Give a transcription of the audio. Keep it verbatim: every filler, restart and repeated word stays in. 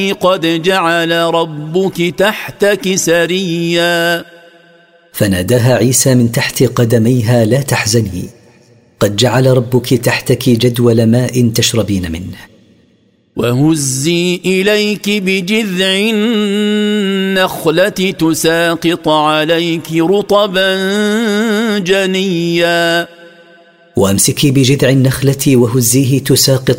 قد جعل ربك تحتك سريا. فناداها عيسى من تحت قدميها: لا تحزني، قد جعل ربك تحتك جدول ماء تشربين منه. وهزي إليك بجذع النخلة تساقط عليك رطبا جنيا. وأمسكي بجذع النخلة وهزيه تساقط